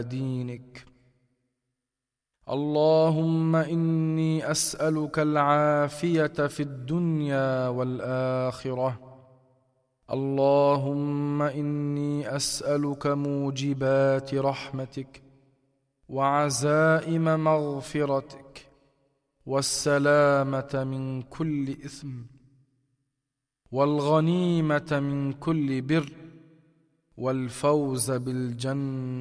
دينك. اللهم إني أسألك العافية في الدنيا والآخرة. اللهم إني أسألك موجبات رحمتك وعزائم مغفرتك والسلامة من كل إثم والغنيمة من كل بر والفوز بالجنة